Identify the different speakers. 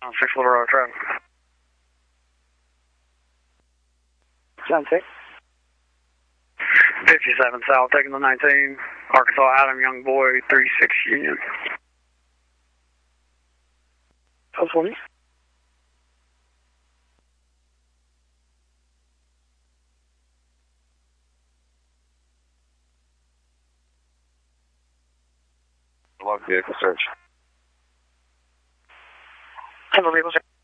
Speaker 1: On 6 Little Road traffic.
Speaker 2: John 6.
Speaker 1: 57 South, taking the 19. Arkansas Adam Young Boy, 36 Union.
Speaker 2: 1240.
Speaker 3: Log vehicle search.
Speaker 2: Have a vehicle search.